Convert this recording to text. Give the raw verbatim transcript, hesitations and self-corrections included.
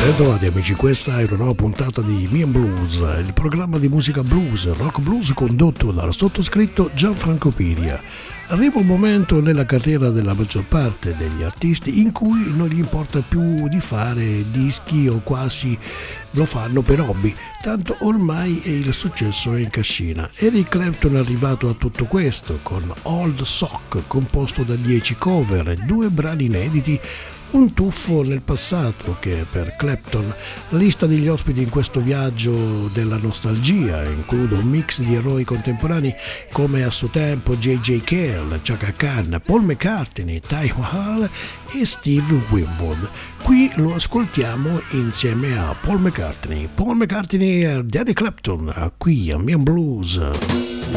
Bentrovati amici, questa è una nuova puntata di Me and Blues, il programma di musica blues, rock blues condotto dal sottoscritto Gianfranco Piria. Arriva un momento nella carriera della maggior parte degli artisti in cui non gli importa più di fare dischi o quasi lo fanno per hobby, tanto ormai il successo è in cascina. Eric Clapton è arrivato a tutto questo con Old Sock, composto da dieci cover e due brani inediti, un tuffo nel passato che per Clapton. La lista degli ospiti in questo viaggio della nostalgia include un mix di eroi contemporanei come a suo tempo J J. Cale, Chaka Khan, Paul McCartney, Ty Hall e Steve Winwood. Qui lo ascoltiamo insieme a Paul McCartney. Paul McCartney e Eric Clapton, qui a Me and Blues.